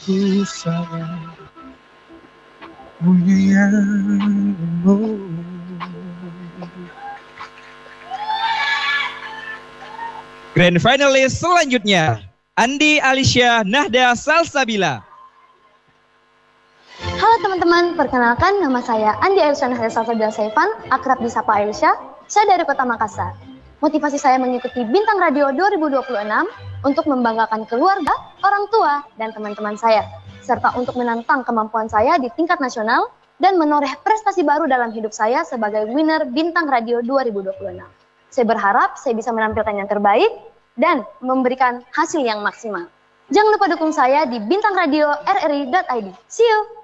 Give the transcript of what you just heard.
Ku sangat menyayangimu. Grand finalis selanjutnya, Andi Alicia Nahda Salsabila. Halo teman-teman, perkenalkan nama saya Andi Alicia Nahda Salsabila Saifan, akrab disapa Alicia. Saya dari Kota Makassar. Motivasi saya mengikuti Bintang Radio 2026 untuk membanggakan keluarga, orang tua, dan teman-teman saya, serta untuk menantang kemampuan saya di tingkat nasional dan menoreh prestasi baru dalam hidup saya sebagai winner Bintang Radio 2026. Saya berharap saya bisa menampilkan yang terbaik dan memberikan hasil yang maksimal. Jangan lupa dukung saya di bintangradio.rri.id. See you!